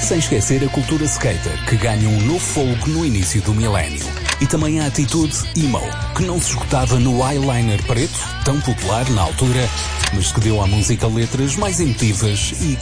Sem esquecer a cultura skater, que ganha um novo fogo no início do milénio. E também a atitude emo, que não se esgotava no eyeliner preto, tão popular na altura, mas que deu à música letras mais emotivas e